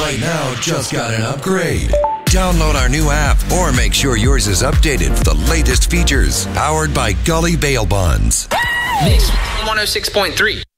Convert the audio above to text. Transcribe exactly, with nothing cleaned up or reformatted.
right now just got an upgrade. Download our new app or make sure yours is updated for the latest features. Powered by Gully Bail Bonds. Mix one oh six point three.